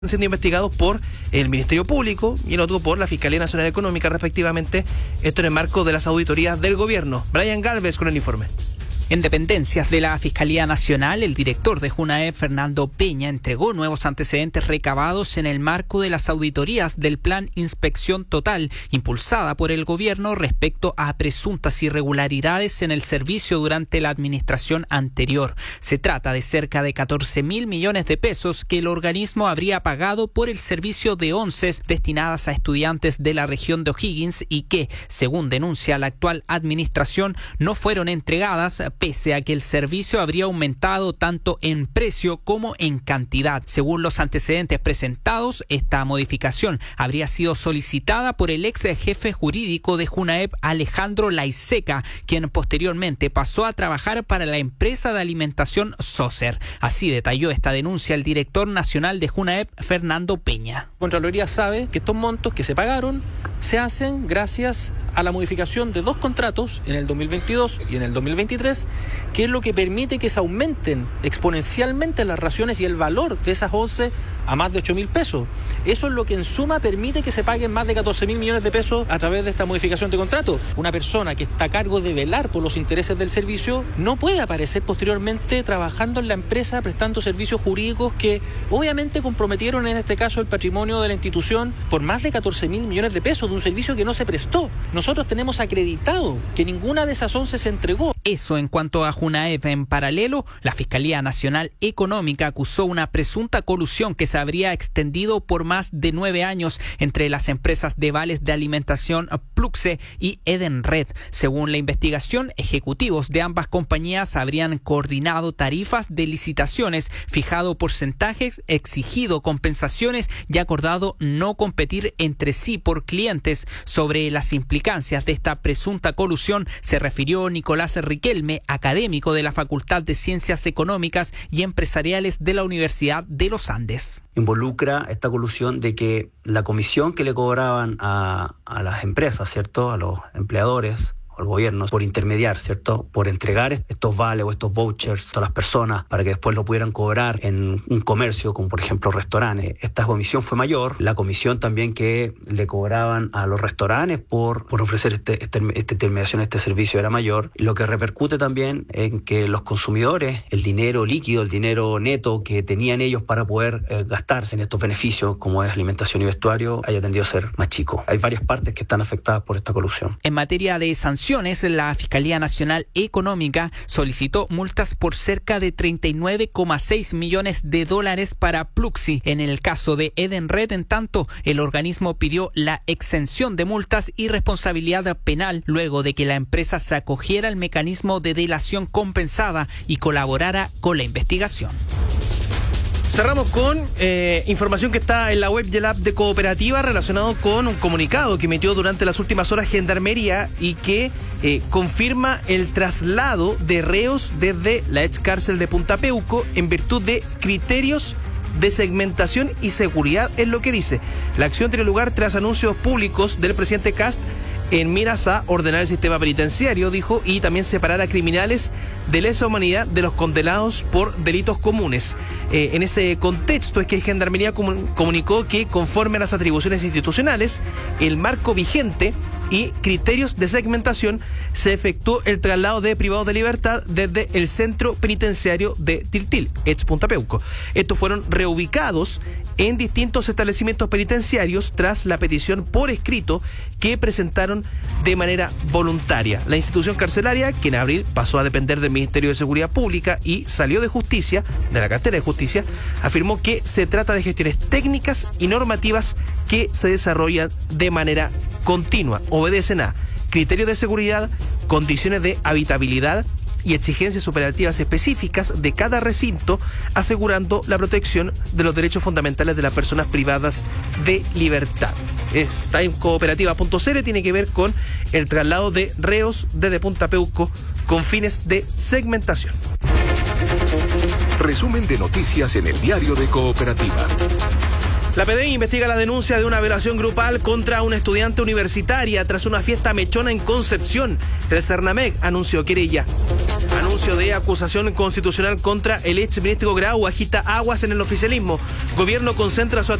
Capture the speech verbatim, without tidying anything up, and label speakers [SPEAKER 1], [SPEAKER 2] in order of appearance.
[SPEAKER 1] siendo investigados por el Ministerio Público y el otro por la Fiscalía Nacional Económica, respectivamente, esto en el marco de las auditorías del gobierno. Brian Galvez con el informe.
[SPEAKER 2] En dependencias de la Fiscalía Nacional, el director de Junaep, Fernando Peña, entregó nuevos antecedentes recabados en el marco de las auditorías del Plan Inspección Total, impulsada por el gobierno respecto a presuntas irregularidades en el servicio durante la administración anterior. Se trata de cerca de catorce mil millones de pesos que el organismo habría pagado por el servicio de onces destinadas a estudiantes de la región de O'Higgins y que, según denuncia la actual administración, no fueron entregadas pese a que el servicio habría aumentado tanto en precio como en cantidad. Según los antecedentes presentados, esta modificación habría sido solicitada por el ex jefe jurídico de Junaep, Alejandro Laiseca, quien posteriormente pasó a trabajar para la empresa de alimentación Socer. Así detalló esta denuncia el director nacional de Junaep, Fernando Peña.
[SPEAKER 3] Contraloría sabe que estos montos que se pagaron se hacen gracias a la modificación de dos contratos en el dos mil veintidós y en el dos mil veintitrés, que es lo que permite que se aumenten exponencialmente las raciones y el valor de esas once a más de ocho mil pesos. Eso es lo que en suma permite que se paguen más de catorce mil millones de pesos a través de esta modificación de contrato. Una persona que está a cargo de velar por los intereses del servicio no puede aparecer posteriormente trabajando en la empresa prestando servicios jurídicos que obviamente comprometieron en este caso el patrimonio de la institución por más de catorce mil millones de pesos de un servicio que no se prestó. Nosotros tenemos acreditado que ninguna de esas once se entregó.
[SPEAKER 2] Eso en cuanto a Junaep. En paralelo, la Fiscalía Nacional Económica acusó una presunta colusión que se habría extendido por más de nueve años entre las empresas de vales de alimentación Pluxe y Edenred. Según la investigación, ejecutivos de ambas compañías habrían coordinado tarifas de licitaciones, fijado porcentajes, exigido compensaciones y acordado no competir entre sí por clientes. Sobre las implicancias de esta presunta colusión se refirió Nicolás Riquelme, académico de la Facultad de Ciencias Económicas y Empresariales de la Universidad de los Andes.
[SPEAKER 4] Involucra esta colusión de que la comisión que le cobraban a, a las empresas, ¿cierto?, a los empleadores, al gobierno, por intermediar, ¿cierto?, por entregar estos vales o estos vouchers a las personas para que después lo pudieran cobrar en un comercio, como por ejemplo restaurantes. Esta comisión fue mayor. La comisión también que le cobraban a los restaurantes por, por ofrecer este, este, esta intermediación, este servicio era mayor, lo que repercute también en que los consumidores, el dinero líquido, el dinero neto que tenían ellos para poder eh, gastarse en estos beneficios, como es alimentación y vestuario, haya tendido a ser más chico. Hay varias partes que están afectadas por esta colusión.
[SPEAKER 2] En materia de sanciones, la Fiscalía Nacional Económica solicitó multas por cerca de treinta y nueve coma seis millones de dólares para Pluxi. En el caso de Edenred, en tanto, el organismo pidió la exención de multas y responsabilidad penal luego de que la empresa se acogiera al mecanismo de delación compensada y colaborara con la investigación.
[SPEAKER 1] Cerramos con eh, información que está en la web y el app de Cooperativa relacionado con un comunicado que emitió durante las últimas horas Gendarmería y que eh, confirma el traslado de reos desde la ex cárcel de Punta Peuco en virtud de criterios de segmentación y seguridad, es lo que dice. La acción tiene lugar tras anuncios públicos del presidente Kast en miras a ordenar el sistema penitenciario, dijo, y también separar a criminales de lesa humanidad de los condenados por delitos comunes. Eh, en ese contexto es que Gendarmería comunicó que, conforme a las atribuciones institucionales, el marco vigente y criterios de segmentación, se efectuó el traslado de privados de libertad desde el centro penitenciario de Tiltil, ex Punta Peuco. Estos fueron reubicados en distintos establecimientos penitenciarios tras la petición por escrito que presentaron de manera voluntaria. La institución carcelaria, que en abril pasó a depender del Ministerio de Seguridad Pública y salió de Justicia, de la cartera de Justicia, afirmó que se trata de gestiones técnicas y normativas que se desarrollan de manera continua, obedecen a criterios de seguridad, condiciones de habitabilidad y exigencias operativas específicas de cada recinto, asegurando la protección de los derechos fundamentales de las personas privadas de libertad. Está en cooperativa punto c l, tiene que ver con el traslado de reos desde Punta Peuco con fines de segmentación.
[SPEAKER 5] Resumen de noticias en el diario de Cooperativa.
[SPEAKER 1] La P D I investiga la denuncia de una violación grupal contra una estudiante universitaria tras una fiesta mechona en Concepción. El Cernamec anunció querella. Anuncio anuncio de acusación constitucional contra el exministro Grau agita aguas en el oficialismo. Gobierno concentra su